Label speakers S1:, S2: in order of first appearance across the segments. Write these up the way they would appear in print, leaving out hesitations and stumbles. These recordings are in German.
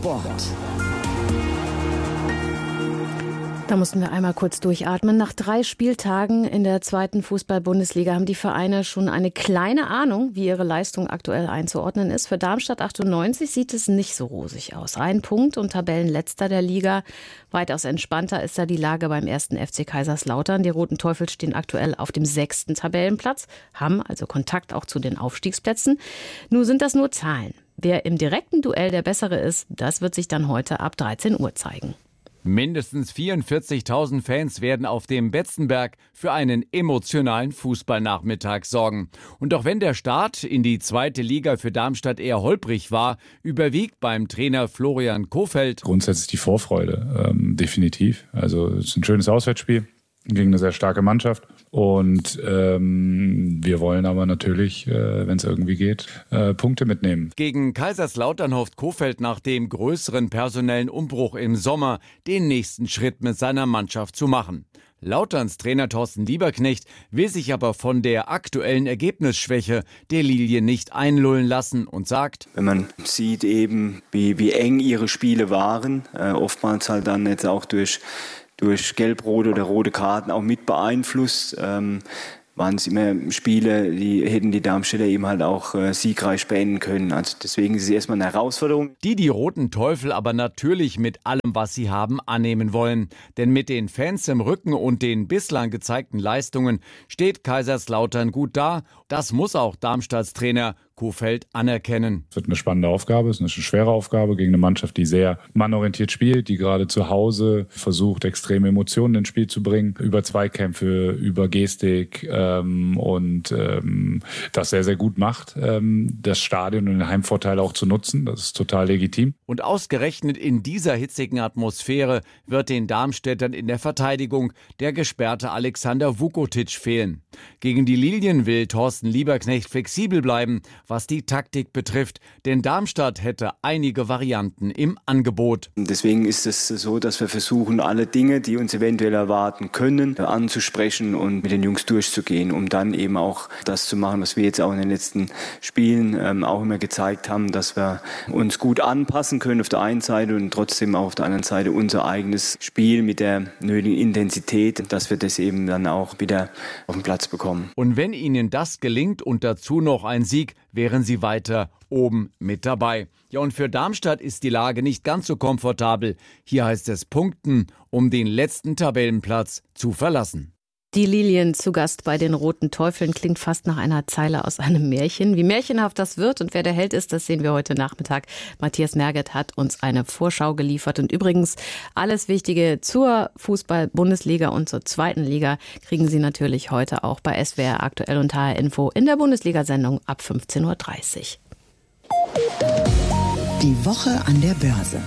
S1: Sport.
S2: Da mussten wir einmal kurz durchatmen. Nach 3 Spieltagen in der 2. Fußball-Bundesliga haben die Vereine schon eine kleine Ahnung, wie ihre Leistung aktuell einzuordnen ist. Für Darmstadt 98 sieht es nicht so rosig aus. 1 Punkt und Tabellenletzter der Liga. Weitaus entspannter ist da die Lage beim 1. FC Kaiserslautern. Die Roten Teufel stehen aktuell auf dem 6. Tabellenplatz, haben also Kontakt auch zu den Aufstiegsplätzen. Nun sind das nur Zahlen. Wer im direkten Duell der Bessere ist, das wird sich dann heute ab 13 Uhr zeigen.
S3: Mindestens 44.000 Fans werden auf dem Betzenberg für einen emotionalen Fußballnachmittag sorgen. Und auch wenn der Start in die 2. Liga für Darmstadt eher holprig war, überwiegt beim Trainer Florian Kohfeldt
S4: grundsätzlich die Vorfreude, definitiv. Also es ist ein schönes Auswärtsspiel gegen eine sehr starke Mannschaft. Und wir wollen aber natürlich, wenn es irgendwie geht, Punkte mitnehmen.
S3: Gegen Kaiserslautern hofft Kohfeldt nach dem größeren personellen Umbruch im Sommer den nächsten Schritt mit seiner Mannschaft zu machen. Lauterns Trainer Thorsten Lieberknecht will sich aber von der aktuellen Ergebnisschwäche der Lilien nicht einlullen lassen und sagt:
S5: Wenn man sieht eben, wie eng ihre Spiele waren, oftmals halt dann jetzt auch durch gelb-rote oder rote Karten auch mit beeinflusst, waren es immer Spiele, die hätten die Darmstädter eben halt auch siegreich beenden können. Also deswegen ist es erstmal eine Herausforderung.
S3: Die Roten Teufel aber natürlich mit allem, was sie haben, annehmen wollen. Denn mit den Fans im Rücken und den bislang gezeigten Leistungen steht Kaiserslautern gut da. Das muss auch Darmstadts Trainer Kohfeldt anerkennen.
S4: Es wird eine spannende Aufgabe, es ist eine schwere Aufgabe gegen eine Mannschaft, die sehr mannorientiert spielt, die gerade zu Hause versucht, extreme Emotionen ins Spiel zu bringen, über Zweikämpfe, über Gestik und das sehr, sehr gut macht, das Stadion und den Heimvorteil auch zu nutzen. Das ist total legitim.
S3: Und ausgerechnet in dieser hitzigen Atmosphäre wird den Darmstädtern in der Verteidigung der gesperrte Alexander Vukotic fehlen. Gegen die Lilien will Thorsten Lieberknecht flexibel bleiben, was die Taktik betrifft, denn Darmstadt hätte einige Varianten im Angebot.
S5: Deswegen ist es so, dass wir versuchen, alle Dinge, die uns eventuell erwarten können, anzusprechen und mit den Jungs durchzugehen, um dann eben auch das zu machen, was wir jetzt auch in den letzten Spielen auch immer gezeigt haben, dass wir uns gut anpassen können auf der einen Seite und trotzdem auch auf der anderen Seite unser eigenes Spiel mit der nötigen Intensität, dass wir das eben dann auch wieder auf den Platz bekommen.
S3: Und wenn ihnen das gelingt und dazu noch ein Sieg, wären sie weiter oben mit dabei. Ja, und für Darmstadt ist die Lage nicht ganz so komfortabel. Hier heißt es punkten, um den letzten Tabellenplatz zu verlassen.
S2: Die Lilien zu Gast bei den Roten Teufeln klingt fast nach einer Zeile aus einem Märchen. Wie märchenhaft das wird und wer der Held ist, das sehen wir heute Nachmittag. Matthias Merget hat uns eine Vorschau geliefert. Und übrigens, alles Wichtige zur Fußball-Bundesliga und zur 2. Liga kriegen Sie natürlich heute auch bei SWR Aktuell und HR Info in der Bundesliga-Sendung ab 15:30 Uhr.
S1: Die Woche an der Börse.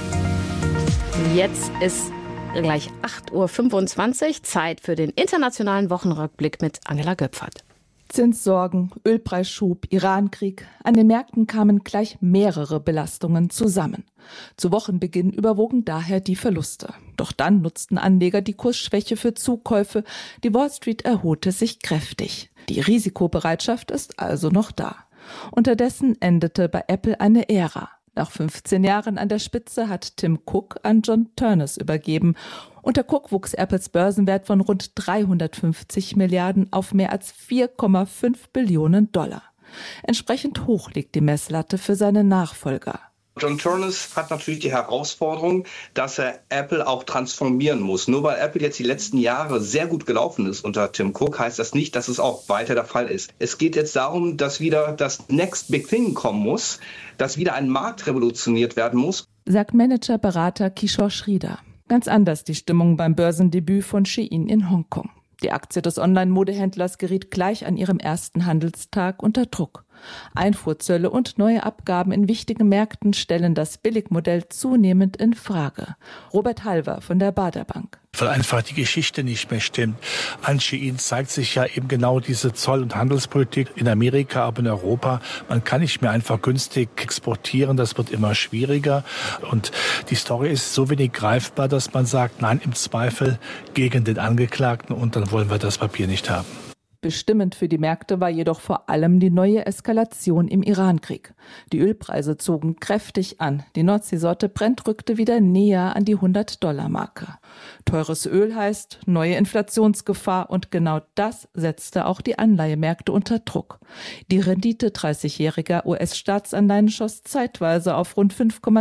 S2: Jetzt ist gleich 8:25 Uhr, Zeit für den internationalen Wochenrückblick mit Angela Göpfert.
S6: Zinssorgen, Ölpreisschub, Irankrieg. An den Märkten kamen gleich mehrere Belastungen zusammen. Zu Wochenbeginn überwogen daher die Verluste. Doch dann nutzten Anleger die Kursschwäche für Zukäufe. Die Wall Street erholte sich kräftig. Die Risikobereitschaft ist also noch da. Unterdessen endete bei Apple eine Ära. Nach 15 Jahren an der Spitze hat Tim Cook an John Ternus übergeben. Unter Cook wuchs Apples Börsenwert von rund 350 Milliarden auf mehr als 4,5 Billionen $. Entsprechend hoch liegt die Messlatte für seine Nachfolger.
S7: John Ternus hat natürlich die Herausforderung, dass er Apple auch transformieren muss. Nur weil Apple jetzt die letzten Jahre sehr gut gelaufen ist unter Tim Cook, heißt das nicht, dass es auch weiter der Fall ist. Es geht jetzt darum, dass wieder das Next Big Thing kommen muss, dass wieder ein Markt revolutioniert werden muss,
S6: sagt Managerberater Kishore Sridhar. Ganz anders die Stimmung beim Börsendebüt von Shein in Hongkong. Die Aktie des Online-Modehändlers geriet gleich an ihrem ersten Handelstag unter Druck. Einfuhrzölle und neue Abgaben in wichtigen Märkten stellen das Billigmodell zunehmend in Frage. Robert Halver von der Baader Bank.
S8: Weil einfach die Geschichte nicht mehr stimmt. An Shein zeigt sich ja eben genau diese Zoll- und Handelspolitik in Amerika, aber in Europa. Man kann nicht mehr einfach günstig exportieren, das wird immer schwieriger. Und die Story ist so wenig greifbar, dass man sagt, nein, im Zweifel gegen den Angeklagten und dann wollen wir das Papier nicht haben.
S6: Bestimmend für die Märkte war jedoch vor allem die neue Eskalation im Irankrieg. Die Ölpreise zogen kräftig an. Die Nordseesorte Brent rückte wieder näher an die $100-Marke. Teures Öl heißt neue Inflationsgefahr und genau das setzte auch die Anleihemärkte unter Druck. Die Rendite 30-jähriger US-Staatsanleihen schoss zeitweise auf rund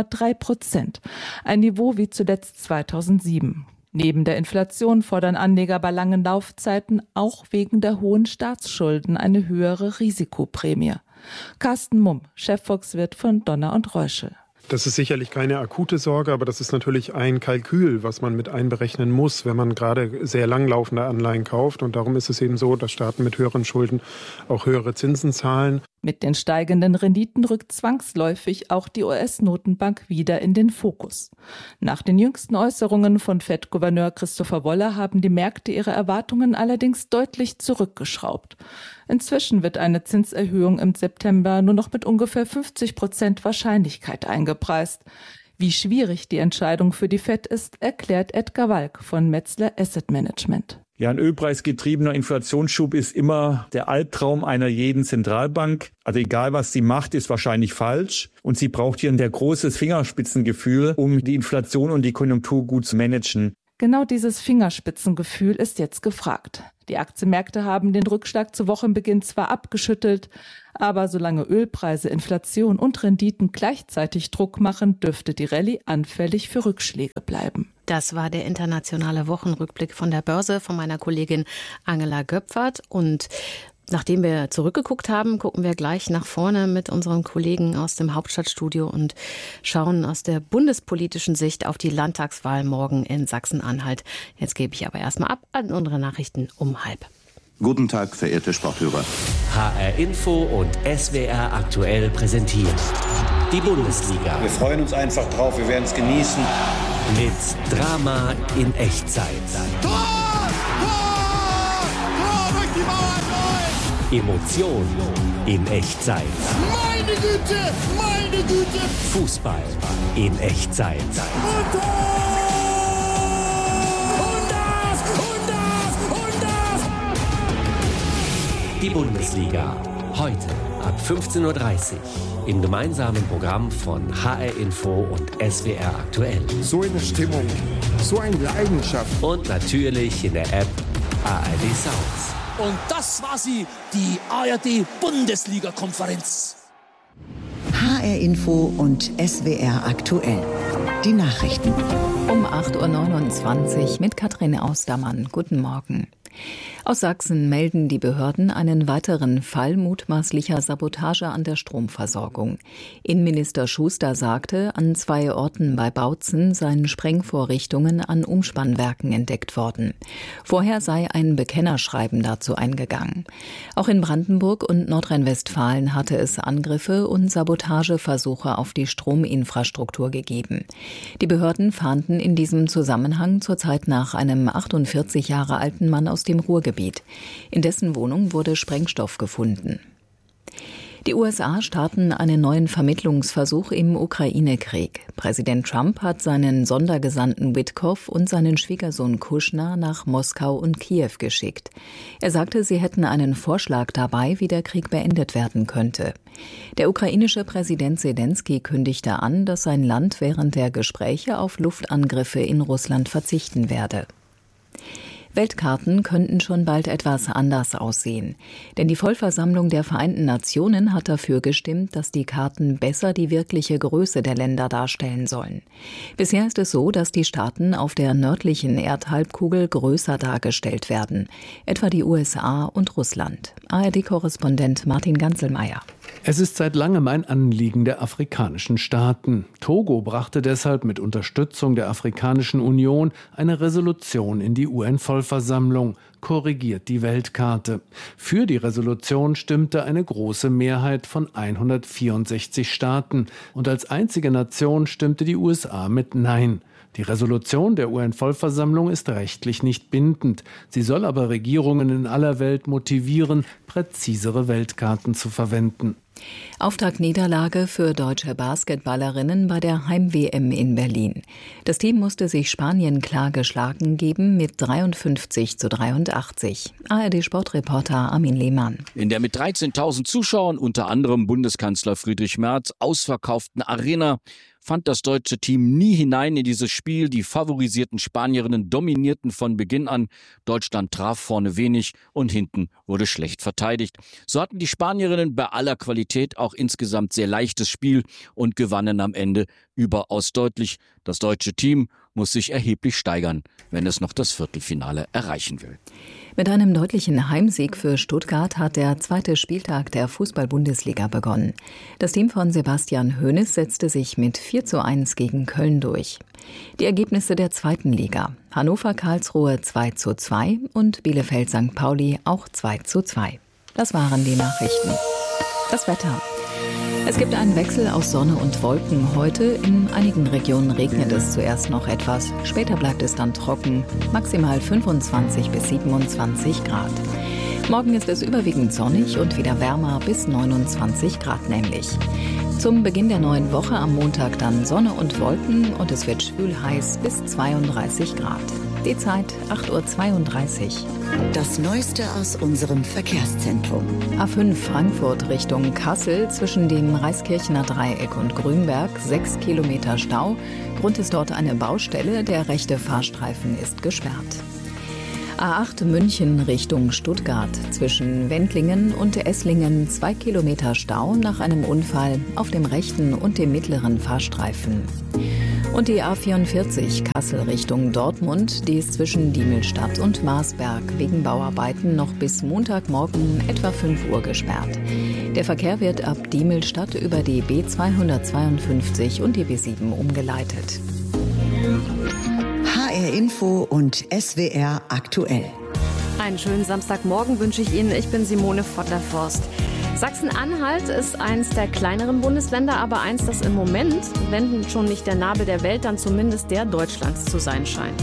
S6: 5,3%, ein Niveau wie zuletzt 2007. Neben der Inflation fordern Anleger bei langen Laufzeiten auch wegen der hohen Staatsschulden eine höhere Risikoprämie. Carsten Mumm, Chefvolkswirt von Donner & Reuschel.
S9: Das ist sicherlich keine akute Sorge, aber das ist natürlich ein Kalkül, was man mit einberechnen muss, wenn man gerade sehr langlaufende Anleihen kauft. Und darum ist es eben so, dass Staaten mit höheren Schulden auch höhere Zinsen zahlen.
S6: Mit den steigenden Renditen rückt zwangsläufig auch die US-Notenbank wieder in den Fokus. Nach den jüngsten Äußerungen von Fed-Gouverneur Christopher Waller haben die Märkte ihre Erwartungen allerdings deutlich zurückgeschraubt. Inzwischen wird eine Zinserhöhung im September nur noch mit ungefähr 50% Wahrscheinlichkeit eingepreist. Wie schwierig die Entscheidung für die Fed ist, erklärt Edgar Walk von Metzler Asset Management.
S10: Ja, ein ölpreisgetriebener Inflationsschub ist immer der Albtraum einer jeden Zentralbank. Also egal, was sie macht, ist wahrscheinlich falsch. Und sie braucht hier ein sehr großes Fingerspitzengefühl, um die Inflation und die Konjunktur gut zu managen.
S6: Genau dieses Fingerspitzengefühl ist jetzt gefragt. Die Aktienmärkte haben den Rückschlag zu Wochenbeginn zwar abgeschüttelt, aber solange Ölpreise, Inflation und Renditen gleichzeitig Druck machen, dürfte die Rallye anfällig für Rückschläge bleiben.
S2: Das war der internationale Wochenrückblick von der Börse von meiner Kollegin Angela Göpfert. Und nachdem wir zurückgeguckt haben, gucken wir gleich nach vorne mit unseren Kollegen aus dem Hauptstadtstudio und schauen aus der bundespolitischen Sicht auf die Landtagswahl morgen in Sachsen-Anhalt. Jetzt gebe ich aber erstmal ab an unsere Nachrichten um 12:30.
S11: Guten Tag, verehrte Sporthörer.
S12: HR Info und SWR aktuell präsentiert die Bundesliga.
S13: Wir freuen uns einfach drauf, wir werden es genießen.
S12: Mit Drama in Echtzeit.
S14: Tor! Durch die Mauer,
S12: Emotion in Echtzeit.
S14: Meine Güte!
S12: Fußball in Echtzeit.
S14: Und das!
S12: Die Bundesliga. Heute ab 15:30 Uhr im gemeinsamen Programm von HR Info und SWR aktuell.
S15: So eine Stimmung, so eine Leidenschaft.
S12: Und natürlich in der App ARD Sounds.
S16: Und das war sie, die ARD-Bundesliga-Konferenz.
S1: HR Info und SWR aktuell. Die Nachrichten.
S17: Um 8:29 Uhr mit Katrin Austermann. Guten Morgen. Aus Sachsen melden die Behörden einen weiteren Fall mutmaßlicher Sabotage an der Stromversorgung. Innenminister Schuster sagte, an 2 Orten bei Bautzen seien Sprengvorrichtungen an Umspannwerken entdeckt worden. Vorher sei ein Bekennerschreiben dazu eingegangen. Auch in Brandenburg und Nordrhein-Westfalen hatte es Angriffe und Sabotageversuche auf die Strominfrastruktur gegeben. Die Behörden fahnden in diesem Zusammenhang zurzeit nach einem 48 Jahre alten Mann aus dem Ruhrgebiet. In dessen Wohnung wurde Sprengstoff gefunden. Die USA starten einen neuen Vermittlungsversuch im Ukraine-Krieg. Präsident Trump hat seinen Sondergesandten Witkoff und seinen Schwiegersohn Kushner nach Moskau und Kiew geschickt. Er sagte, sie hätten einen Vorschlag dabei, wie der Krieg beendet werden könnte. Der ukrainische Präsident Selenskyj kündigte an, dass sein Land während der Gespräche auf Luftangriffe in Russland verzichten werde. Weltkarten könnten schon bald etwas anders aussehen. Denn die Vollversammlung der Vereinten Nationen hat dafür gestimmt, dass die Karten besser die wirkliche Größe der Länder darstellen sollen. Bisher ist es so, dass die Staaten auf der nördlichen Erdhalbkugel größer dargestellt werden. Etwa die USA und Russland. ARD-Korrespondent Martin Ganzelmeier.
S18: Es ist seit langem ein Anliegen der afrikanischen Staaten. Togo brachte deshalb mit Unterstützung der Afrikanischen Union eine Resolution in die UN-Vollversammlung, korrigiert die Weltkarte. Für die Resolution stimmte eine große Mehrheit von 164 Staaten und als einzige Nation stimmte die USA mit Nein. Die Resolution der UN-Vollversammlung ist rechtlich nicht bindend. Sie soll aber Regierungen in aller Welt motivieren, präzisere Weltkarten zu verwenden.
S17: Auftaktniederlage für deutsche Basketballerinnen bei der Heim-WM in Berlin. Das Team musste sich Spanien klar geschlagen geben mit 53:83. ARD-Sportreporter Armin Lehmann.
S19: In der mit 13.000 Zuschauern, unter anderem Bundeskanzler Friedrich Merz, ausverkauften Arena fand das deutsche Team nie hinein in dieses Spiel. Die favorisierten Spanierinnen dominierten von Beginn an. Deutschland traf vorne wenig und hinten wurde schlecht verteidigt. So hatten die Spanierinnen bei aller Qualität auch insgesamt sehr leichtes Spiel und gewannen am Ende überaus deutlich. Das deutsche Team muss sich erheblich steigern, wenn es noch das Viertelfinale erreichen will.
S17: Mit einem deutlichen Heimsieg für Stuttgart hat der zweite Spieltag der Fußball-Bundesliga begonnen. Das Team von Sebastian Hoeneß setzte sich mit 4:1 gegen Köln durch. Die Ergebnisse der zweiten Liga: Hannover-Karlsruhe 2:2 und Bielefeld-St. Pauli auch 2:2. Das waren die Nachrichten. Das Wetter. Es gibt einen Wechsel aus Sonne und Wolken heute. In einigen Regionen regnet es zuerst noch etwas. Später bleibt es dann trocken. Maximal 25 bis 27 Grad. Morgen ist es überwiegend sonnig und wieder wärmer, bis 29 Grad nämlich. Zum Beginn der neuen Woche am Montag dann Sonne und Wolken und es wird schwül heiß bis 32 Grad. Die Zeit 8:32 Uhr.
S1: Das Neueste aus unserem Verkehrszentrum.
S17: A5 Frankfurt Richtung Kassel zwischen dem Reiskirchener Dreieck und Grünberg 6 Kilometer Stau. Grund ist dort eine Baustelle, der rechte Fahrstreifen ist gesperrt. A8 München Richtung Stuttgart zwischen Wendlingen und Esslingen 2 Kilometer Stau nach einem Unfall auf dem rechten und dem mittleren Fahrstreifen. Und die A44 Kassel Richtung Dortmund, die ist zwischen Diemelstadt und Marsberg wegen Bauarbeiten noch bis Montagmorgen etwa 5 Uhr gesperrt. Der Verkehr wird ab Diemelstadt über die B252 und die B7 umgeleitet.
S1: HR Info und SWR aktuell.
S2: Einen schönen Samstagmorgen wünsche ich Ihnen. Ich bin Simone Votterforst. Sachsen-Anhalt ist eins der kleineren Bundesländer, aber eins, das im Moment, wenn schon nicht der Nabel der Welt, dann zumindest der Deutschlands zu sein scheint.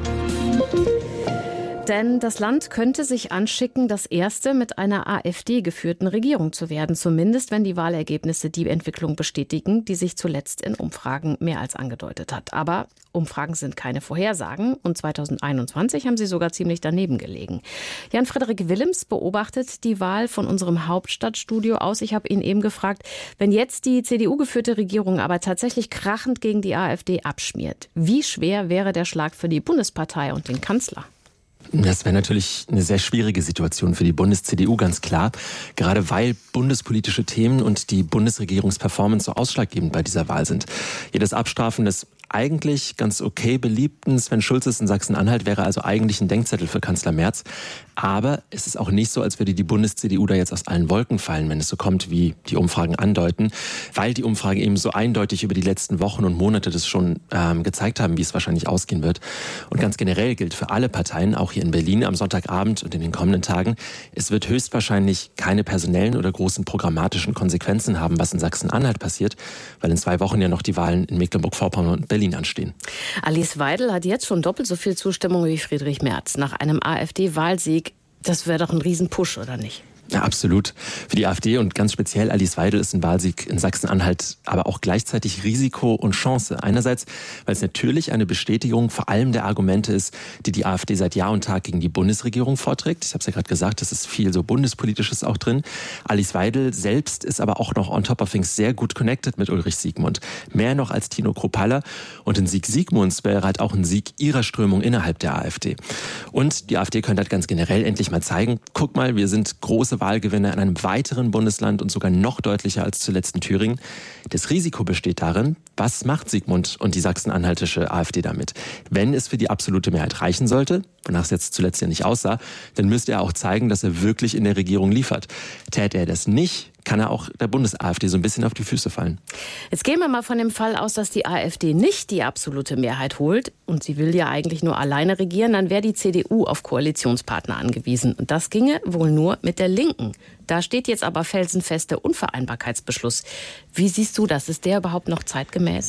S2: Denn das Land könnte sich anschicken, das erste mit einer AfD-geführten Regierung zu werden. Zumindest, wenn die Wahlergebnisse die Entwicklung bestätigen, die sich zuletzt in Umfragen mehr als angedeutet hat. Aber Umfragen sind keine Vorhersagen und 2021 haben sie sogar ziemlich daneben gelegen. Jan-Frederik Willems beobachtet die Wahl von unserem Hauptstadtstudio aus. Ich habe ihn eben gefragt, wenn jetzt die CDU-geführte Regierung aber tatsächlich krachend gegen die AfD abschmiert, wie schwer wäre der Schlag für die Bundespartei und den Kanzler?
S20: Das wäre natürlich eine sehr schwierige Situation für die Bundes-CDU, ganz klar. Gerade weil bundespolitische Themen und die Bundesregierungsperformance so ausschlaggebend bei dieser Wahl sind. Jedes Abstrafen des eigentlich ganz okay beliebten Sven Schulzes in Sachsen-Anhalt wäre also eigentlich ein Denkzettel für Kanzler Merz. Aber es ist auch nicht so, als würde die Bundes-CDU da jetzt aus allen Wolken fallen, wenn es so kommt, wie die Umfragen andeuten. Weil die Umfragen eben so eindeutig über die letzten Wochen und Monate das schon gezeigt haben, wie es wahrscheinlich ausgehen wird. Und ganz generell gilt für alle Parteien, auch hier in Berlin am Sonntagabend und in den kommenden Tagen, es wird höchstwahrscheinlich keine personellen oder großen programmatischen Konsequenzen haben, was in Sachsen-Anhalt passiert, weil in 2 Wochen ja noch die Wahlen in Mecklenburg-Vorpommern und Berlin anstehen.
S2: Alice Weidel hat jetzt schon doppelt so viel Zustimmung wie Friedrich Merz. Nach einem AfD-Wahlsieg, das wäre doch ein Riesenpush, oder nicht?
S20: Ja, absolut. Für die AfD und ganz speziell Alice Weidel ist ein Wahlsieg in Sachsen-Anhalt aber auch gleichzeitig Risiko und Chance. Einerseits, weil es natürlich eine Bestätigung vor allem der Argumente ist, die die AfD seit Jahr und Tag gegen die Bundesregierung vorträgt. Ich habe es ja gerade gesagt, es ist viel so Bundespolitisches auch drin. Alice Weidel selbst ist aber auch noch on top of things sehr gut connected mit Ulrich Siegmund. Mehr noch als Tino Kruppalla. Und ein Sieg Siegmunds wäre halt auch ein Sieg ihrer Strömung innerhalb der AfD. Und die AfD könnte halt ganz generell endlich mal zeigen, guck mal, wir sind große Wahlgewinner in einem weiteren Bundesland und sogar noch deutlicher als zuletzt in Thüringen. Das Risiko besteht darin, was macht Siegmund und die sachsen-anhaltische AfD damit? Wenn es für die absolute Mehrheit reichen sollte, wonach es jetzt zuletzt ja nicht aussah, dann müsste er auch zeigen, dass er wirklich in der Regierung liefert. Täte er das nicht, kann er auch der Bundes-AfD so ein bisschen auf die Füße fallen.
S2: Jetzt gehen wir mal von dem Fall aus, dass die AfD nicht die absolute Mehrheit holt und sie will ja eigentlich nur alleine regieren, dann wäre die CDU auf Koalitionspartner angewiesen. Und das ginge wohl nur mit der Linken. Da steht jetzt aber felsenfest der Unvereinbarkeitsbeschluss. Wie siehst du das? Ist der überhaupt noch zeitgemäß?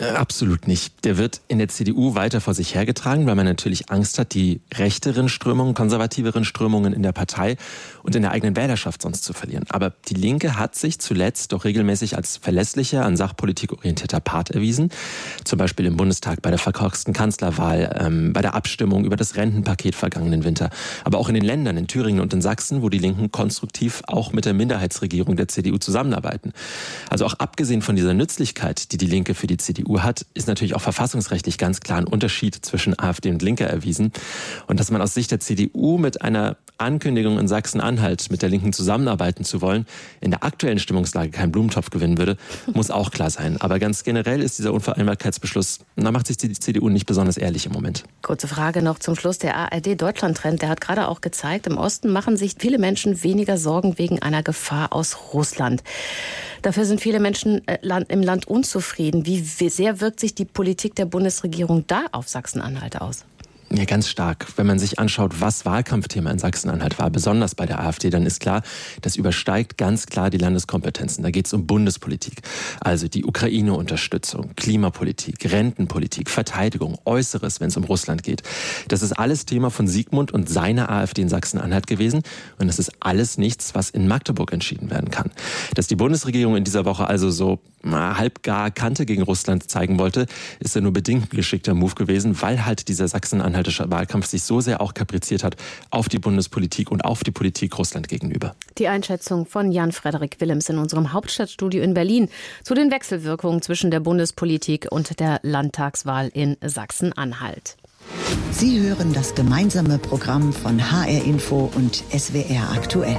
S20: Absolut nicht. Der wird in der CDU weiter vor sich hergetragen, weil man natürlich Angst hat, die rechteren Strömungen, konservativeren Strömungen in der Partei und in der eigenen Wählerschaft sonst zu verlieren. Aber die Linke hat sich zuletzt doch regelmäßig als verlässlicher, an Sachpolitik orientierter Part erwiesen. Zum Beispiel im Bundestag bei der verkorksten Kanzlerwahl, bei der Abstimmung über das Rentenpaket vergangenen Winter. Aber auch in den Ländern, in Thüringen und in Sachsen, wo die Linken konstruktiv auch mit der Minderheitsregierung der CDU zusammenarbeiten. Also auch abgesehen von dieser Nützlichkeit, die die Linke für die CDU hat, ist natürlich auch verfassungsrechtlich ganz klar ein Unterschied zwischen AfD und Linke erwiesen. Und dass man aus Sicht der CDU mit einer Ankündigung in Sachsen-Anhalt mit der Linken zusammenarbeiten zu wollen, in der aktuellen Stimmungslage keinen Blumentopf gewinnen würde, muss auch klar sein. Aber ganz generell ist dieser Unvereinbarkeitsbeschluss, da macht sich die CDU nicht besonders ehrlich im Moment.
S2: Kurze Frage noch zum Schluss. Der ARD-Deutschland-Trend, der hat gerade auch gezeigt, im Osten machen sich viele Menschen weniger Sorgen wegen einer Gefahr aus Russland. Dafür sind viele Menschen im Land unzufrieden. Wie sehr wirkt sich die Politik der Bundesregierung da auf Sachsen-Anhalt aus?
S20: Ja, ganz stark. Wenn man sich anschaut, was Wahlkampfthema in Sachsen-Anhalt war, besonders bei der AfD, dann ist klar, das übersteigt ganz klar die Landeskompetenzen. Da geht es um Bundespolitik, also die Ukraine-Unterstützung, Klimapolitik, Rentenpolitik, Verteidigung, Äußeres, wenn es um Russland geht. Das ist alles Thema von Sigmund und seiner AfD in Sachsen-Anhalt gewesen. Und das ist alles nichts, was in Magdeburg entschieden werden kann. Dass die Bundesregierung in dieser Woche also so halbgar Kante gegen Russland zeigen wollte, ist ja nur bedingt ein geschickter Move gewesen, weil halt dieser sachsen-anhaltische Wahlkampf sich so sehr auch kapriziert hat auf die Bundespolitik und auf die Politik Russland gegenüber.
S2: Die Einschätzung von Jan-Frederik Willems in unserem Hauptstadtstudio in Berlin zu den Wechselwirkungen zwischen der Bundespolitik und der Landtagswahl in Sachsen-Anhalt.
S1: Sie hören das gemeinsame Programm von HR Info und SWR aktuell.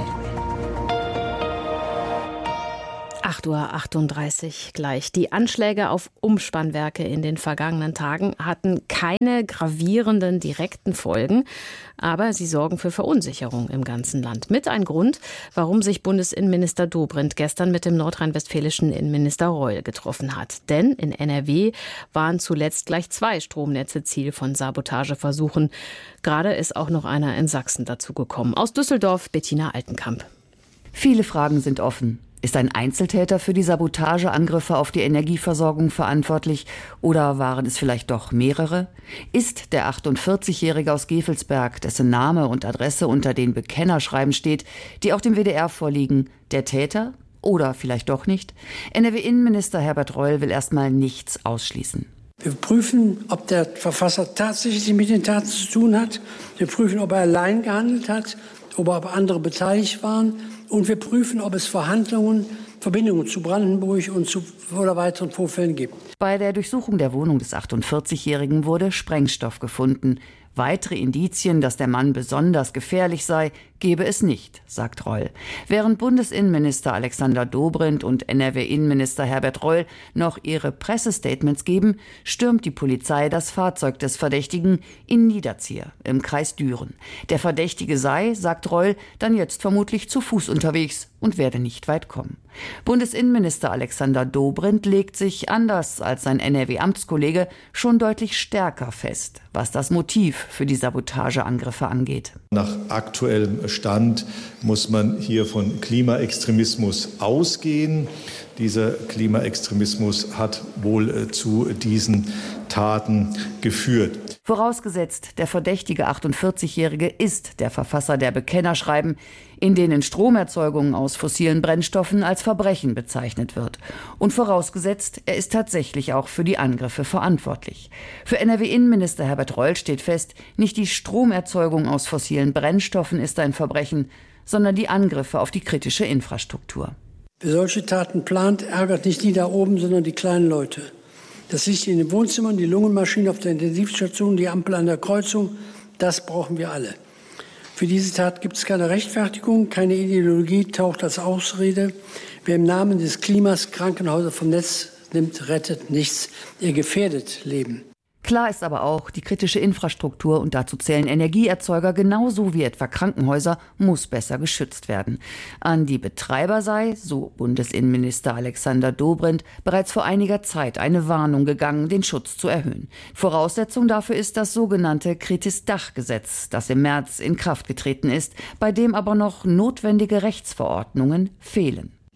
S2: 8:38 Uhr gleich. Die Anschläge auf Umspannwerke in den vergangenen Tagen hatten keine gravierenden direkten Folgen, aber sie sorgen für Verunsicherung im ganzen Land. Mit ein Grund, warum sich Bundesinnenminister Dobrindt gestern mit dem nordrhein-westfälischen Innenminister Reul getroffen hat. Denn in NRW waren zuletzt gleich 2 Stromnetze Ziel von Sabotageversuchen. Gerade ist auch noch einer in Sachsen dazugekommen. Aus Düsseldorf, Bettina Altenkamp.
S21: Viele Fragen sind offen. Ist ein Einzeltäter für die Sabotageangriffe auf die Energieversorgung verantwortlich oder waren es vielleicht doch mehrere? Ist der 48-Jährige aus Gevelsberg, dessen Name und Adresse unter den Bekennerschreiben steht, die auch dem WDR vorliegen, der Täter oder vielleicht doch nicht? NRW-Innenminister Herbert Reul will erstmal nichts ausschließen.
S22: Wir prüfen, ob der Verfasser tatsächlich mit den Taten zu tun hat. Wir prüfen, ob er allein gehandelt hat, ob andere beteiligt waren. Und wir prüfen, ob es Verbindungen zu Brandenburg oder weiteren Vorfällen gibt.
S21: Bei der Durchsuchung der Wohnung des 48-Jährigen wurde Sprengstoff gefunden. Weitere Indizien, dass der Mann besonders gefährlich sei, gebe es nicht, sagt Reul. Während Bundesinnenminister Alexander Dobrindt und NRW-Innenminister Herbert Reul noch ihre Pressestatements geben, stürmt die Polizei das Fahrzeug des Verdächtigen in Niederzier im Kreis Düren. Der Verdächtige sei, sagt Reul, dann jetzt vermutlich zu Fuß unterwegs und werde nicht weit kommen. Bundesinnenminister Alexander Dobrindt legt sich, anders als sein NRW-Amtskollege, schon deutlich stärker fest, was das Motiv für die Sabotageangriffe angeht.
S23: Nach aktuellem Stand muss man hier von Klimaextremismus ausgehen. Dieser Klimaextremismus hat wohl zu diesen Taten geführt.
S21: Vorausgesetzt, der verdächtige 48-Jährige ist der Verfasser der Bekennerschreiben, in denen Stromerzeugung aus fossilen Brennstoffen als Verbrechen bezeichnet wird. Und vorausgesetzt, er ist tatsächlich auch für die Angriffe verantwortlich. Für NRW-Innenminister Herbert Reul steht fest, nicht die Stromerzeugung aus fossilen Brennstoffen ist ein Verbrechen, sondern die Angriffe auf die kritische Infrastruktur.
S22: Wer solche Taten plant, ärgert nicht die da oben, sondern die kleinen Leute. Das Licht in den Wohnzimmern, die Lungenmaschine auf der Intensivstation, die Ampel an der Kreuzung, das brauchen wir alle. Für diese Tat gibt es keine Rechtfertigung, keine Ideologie taucht als Ausrede. Wer im Namen des Klimas Krankenhäuser vom Netz nimmt, rettet nichts. Er gefährdet Leben.
S21: Klar ist aber auch, die kritische Infrastruktur, und dazu zählen Energieerzeuger genauso wie etwa Krankenhäuser, muss besser geschützt werden. An die Betreiber sei, so Bundesinnenminister Alexander Dobrindt, bereits vor einiger Zeit eine Warnung gegangen, den Schutz zu erhöhen. Voraussetzung dafür ist das sogenannte Kritis-Dach-Gesetz, das im März in Kraft getreten ist, bei dem aber noch notwendige Rechtsverordnungen fehlen.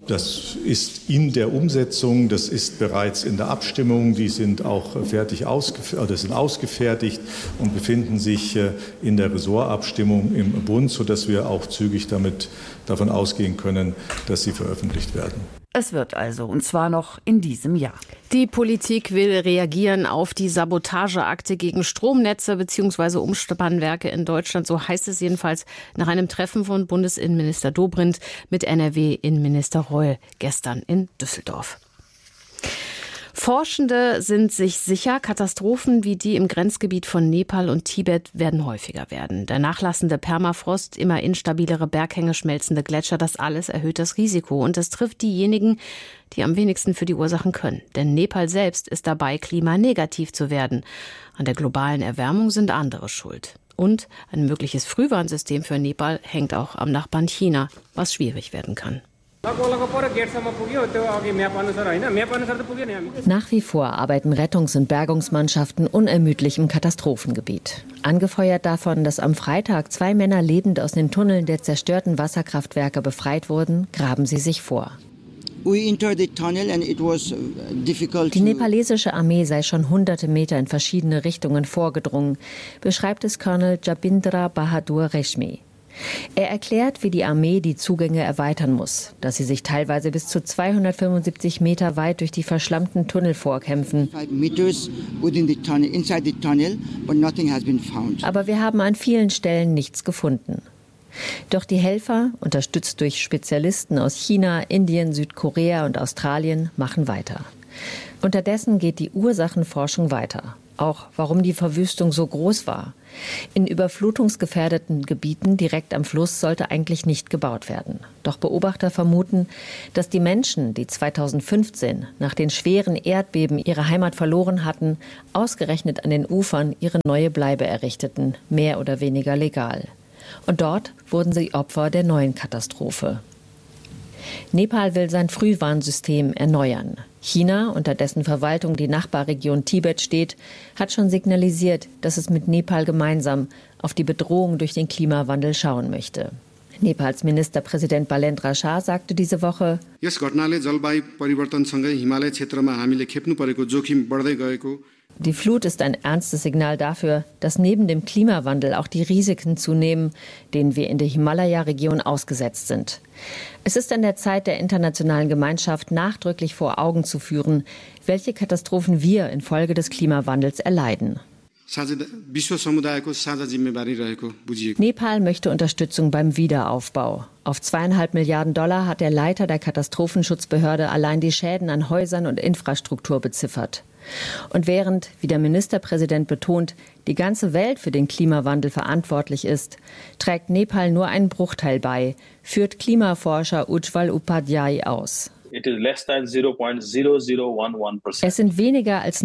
S23: Das ist in der Umsetzung, das ist bereits in der Abstimmung, die sind auch sind ausgefertigt und befinden sich in der Ressortabstimmung im Bund, sodass wir auch zügig davon ausgehen können, dass sie veröffentlicht werden.
S21: Es wird also, und zwar noch in diesem Jahr.
S2: Die Politik will reagieren auf die Sabotageakte gegen Stromnetze bzw. Umspannwerke in Deutschland. So heißt es jedenfalls nach einem Treffen von Bundesinnenminister Dobrindt mit NRW-Innenminister Reul gestern in Düsseldorf. Forschende sind sich sicher, Katastrophen wie die im Grenzgebiet von Nepal und Tibet werden häufiger werden. Der nachlassende Permafrost, immer instabilere Berghänge, schmelzende Gletscher, das alles erhöht das Risiko. Und es trifft diejenigen, die am wenigsten für die Ursachen können. Denn Nepal selbst ist dabei, klimanegativ zu werden. An der globalen Erwärmung sind andere schuld. Und ein mögliches Frühwarnsystem für Nepal hängt auch am Nachbarn China, was schwierig werden kann.
S3: Nach wie vor arbeiten Rettungs- und Bergungsmannschaften unermüdlich im Katastrophengebiet. Angefeuert davon, dass am Freitag 2 Männer lebend aus den Tunneln der zerstörten Wasserkraftwerke befreit wurden, graben sie sich vor. Die nepalesische Armee sei schon hunderte Meter in verschiedene Richtungen vorgedrungen, beschreibt es Colonel Jabindra Bahadur Reshmi. Er erklärt, wie die Armee die Zugänge erweitern muss, dass sie sich teilweise bis zu 275 Meter weit durch die verschlammten Tunnel vorkämpfen. Aber wir haben an vielen Stellen nichts gefunden. Doch die Helfer, unterstützt durch Spezialisten aus China, Indien, Südkorea und Australien, machen weiter. Unterdessen geht die Ursachenforschung weiter. Auch warum die Verwüstung so groß war. In überflutungsgefährdeten Gebieten direkt am Fluss sollte eigentlich nicht gebaut werden. Doch Beobachter vermuten, dass die Menschen, die 2015 nach den schweren Erdbeben ihre Heimat verloren hatten, ausgerechnet an den Ufern ihre neue Bleibe errichteten, mehr oder weniger legal. Und dort wurden sie Opfer der neuen Katastrophe. Nepal will sein Frühwarnsystem erneuern. China, unter dessen Verwaltung die Nachbarregion Tibet steht, hat schon signalisiert, dass es mit Nepal gemeinsam auf die Bedrohung durch den Klimawandel schauen möchte. Nepals Ministerpräsident Balendra Shah sagte diese Woche: Die Flut ist ein ernstes Signal dafür, dass neben dem Klimawandel auch die Risiken zunehmen, denen wir in der Himalaya-Region ausgesetzt sind. Es ist an der Zeit der internationalen Gemeinschaft, nachdrücklich vor Augen zu führen, welche Katastrophen wir infolge des Klimawandels erleiden. Nepal möchte Unterstützung beim Wiederaufbau. Auf $2,5 Milliarden hat der Leiter der Katastrophenschutzbehörde allein die Schäden an Häusern und Infrastruktur beziffert. Und während, wie der Ministerpräsident betont, die ganze Welt für den Klimawandel verantwortlich ist, trägt Nepal nur einen Bruchteil bei, führt Klimaforscher Ujjwal Upadhyay aus. Es sind weniger als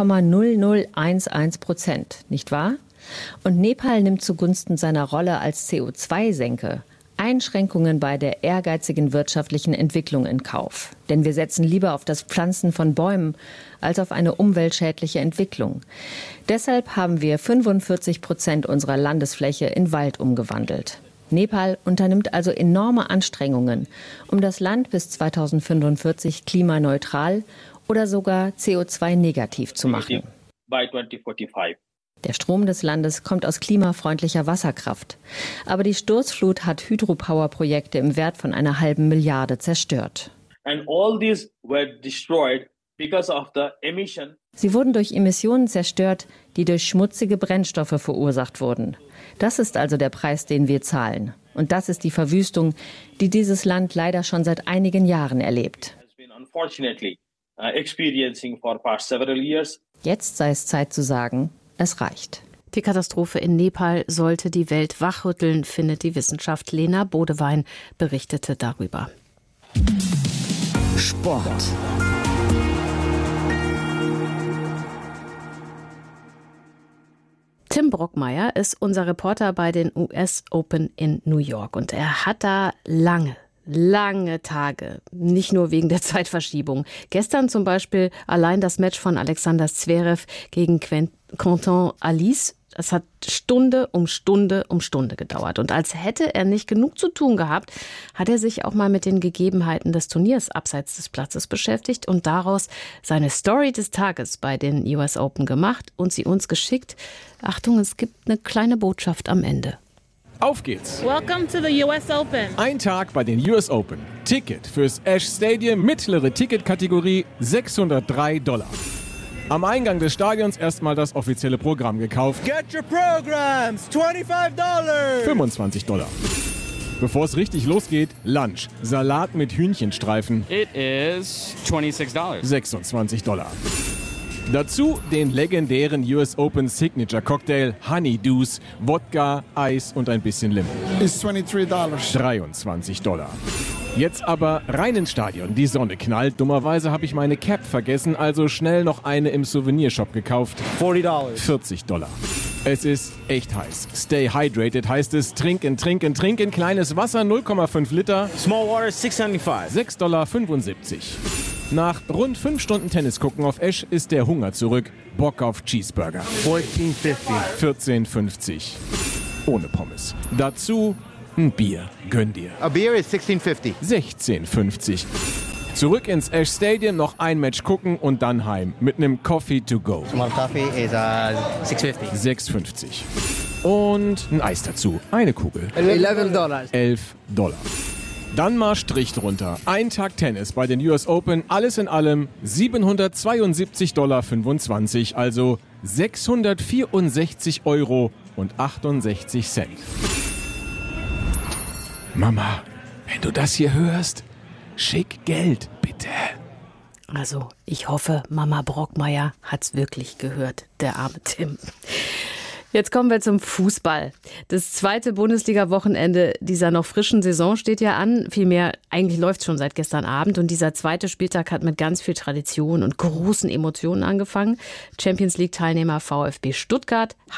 S3: 0,0011%, nicht wahr? Und Nepal nimmt zugunsten seiner Rolle als CO2-Senke Einschränkungen bei der ehrgeizigen wirtschaftlichen Entwicklung in Kauf. Denn wir setzen lieber auf das Pflanzen von Bäumen als auf eine umweltschädliche Entwicklung. Deshalb haben wir 45% unserer Landesfläche in Wald umgewandelt. Nepal unternimmt also enorme Anstrengungen, um das Land bis 2045 klimaneutral oder sogar CO2-negativ zu machen. Der Strom des Landes kommt aus klimafreundlicher Wasserkraft. Aber die Sturzflut hat Hydropower-Projekte im Wert von einer halben Milliarde zerstört. Sie wurden durch Emissionen zerstört, die durch schmutzige Brennstoffe verursacht wurden. Das ist also der Preis, den wir zahlen. Und das ist die Verwüstung, die dieses Land leider schon seit einigen Jahren erlebt. Jetzt sei es Zeit zu sagen, es reicht.
S2: Die Katastrophe in Nepal sollte die Welt wachrütteln, findet die Wissenschaft. Lena Bodewein berichtete darüber.
S1: Sport.
S2: Tim Brockmeier ist unser Reporter bei den US Open in New York und er hat da lange Tage, nicht nur wegen der Zeitverschiebung. Gestern zum Beispiel allein das Match von Alexander Zverev gegen Quentin Alice Es hat Stunde um Stunde um Stunde gedauert. Und als hätte er nicht genug zu tun gehabt, hat er sich auch mal mit den Gegebenheiten des Turniers abseits des Platzes beschäftigt und daraus seine Story des Tages bei den US Open gemacht und sie uns geschickt. Achtung, es gibt eine kleine Botschaft am Ende.
S4: Auf geht's!
S5: Welcome to the US Open.
S4: Ein Tag bei den US Open. Ticket fürs Ash Stadium, mittlere Ticketkategorie, $603. Am Eingang des Stadions erstmal das offizielle Programm gekauft.
S14: Get your programs, $25.
S4: $25. Bevor es richtig losgeht, Lunch. Salat mit Hühnchenstreifen.
S7: It is $26.
S4: $26. Dazu den legendären US Open Signature Cocktail Honeydews, Wodka, Eis und ein bisschen Limon.
S14: Ist $23.
S4: $23. Jetzt aber rein ins Stadion. Die Sonne knallt. Dummerweise habe ich meine Cap vergessen, also schnell noch eine im Souvenirshop gekauft.
S14: $40.
S4: $40. Es ist echt heiß. Stay hydrated heißt es. Trinken. Kleines Wasser, 0,5 Liter.
S14: Small water, $6.75.
S4: $6,75. Nach rund 5 Stunden Tennis gucken auf Ash ist der Hunger zurück. Bock auf Cheeseburger. $14,50. Ohne Pommes. Dazu ein Bier. Gönn dir.
S14: A beer is $16.50.
S4: $16,50. Zurück ins Ash Stadium, noch ein Match gucken und dann heim. Mit einem Coffee to go.
S14: Small coffee is $6.50.
S4: $6,50. Und ein Eis dazu. Eine Kugel.
S14: $11.
S4: $11. Dann mal Strich drunter. Ein Tag Tennis bei den US Open. Alles in allem $772,25, also 664,68 €. Mama, wenn du das hier hörst, schick Geld, bitte.
S2: Also, ich hoffe, Mama Brockmeier hat's wirklich gehört, der arme Tim. Jetzt kommen wir zum Fußball. Das zweite Bundesliga-Wochenende dieser noch frischen Saison steht ja an. Vielmehr, eigentlich läuft es schon seit gestern Abend. Und dieser zweite Spieltag hat mit ganz viel Tradition und großen Emotionen angefangen. Champions-League-Teilnehmer VfB Stuttgart